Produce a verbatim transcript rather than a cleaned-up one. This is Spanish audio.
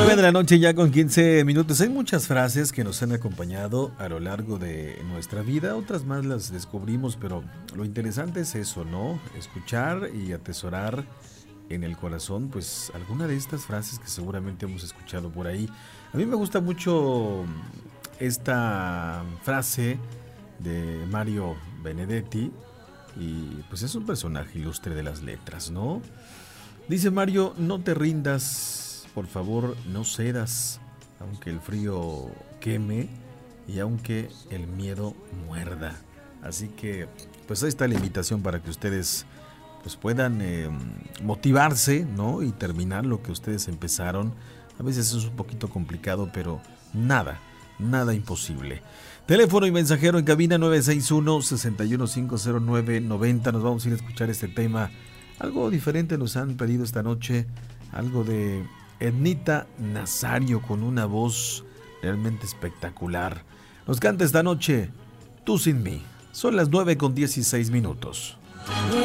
nueve de la noche ya con quince minutos. Hay muchas frases que nos han acompañado a lo largo de nuestra vida, otras más las descubrimos, pero lo interesante es eso, ¿no? Escuchar y atesorar en el corazón, pues, alguna de estas frases que seguramente hemos escuchado por ahí. A mí me gusta mucho esta frase de Mario Benedetti y pues es un personaje ilustre de las letras, ¿no? Dice Mario: no te rindas, por favor, no cedas, aunque el frío queme y aunque el miedo muerda. Así que, pues ahí está la invitación para que ustedes pues puedan eh, motivarse, ¿no? Y terminar lo que ustedes empezaron. A veces es un poquito complicado, pero nada, nada imposible. Teléfono y mensajero en cabina nueve seis uno, seis uno cinco cero nueve nueve cero. Nos vamos a ir a escuchar este tema. Algo diferente nos han pedido esta noche, algo de Ednita Nazario con una voz realmente espectacular. Nos canta esta noche Tú sin mí. Son las nueve con dieciséis minutos.